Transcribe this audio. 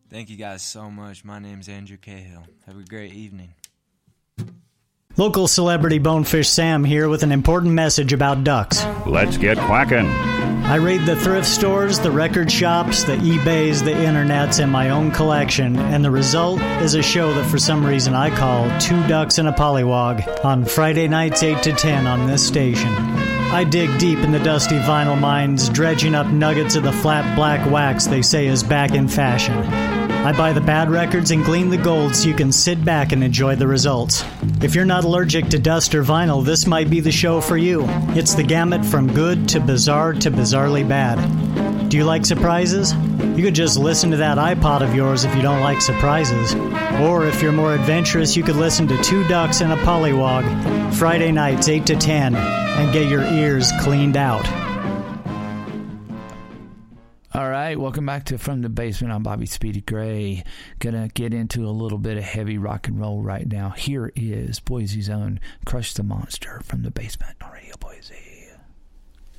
Thank you guys so much. My name's Andrew Cahill. Have a great evening. Local celebrity Bonefish Sam here with an important message about ducks. Let's get quacking. I raid the thrift stores, the record shops, the eBays, the internets, and my own collection, and the result is a show that for some reason I call Two Ducks and a Pollywog on Friday nights 8 to 10 on this station. I dig deep in the dusty vinyl mines, dredging up nuggets of the flat black wax they say is back in fashion. I buy the bad records and glean the gold so you can sit back and enjoy the results. If you're not allergic to dust or vinyl, this might be the show for you. It's the gamut from good to bizarrely bad. Do you like surprises? You could just listen to that iPod of yours if you don't like surprises. Or if you're more adventurous, you could listen to Two Ducks and a Pollywog Friday nights 8 to 10 and get your ears cleaned out. All right, welcome back to From the Basement. I'm Bobby Speedy Gray. Gonna get into a little bit of heavy rock and roll right now. Here is Boise's own Crush the Monster from the Basement on Radio Boise.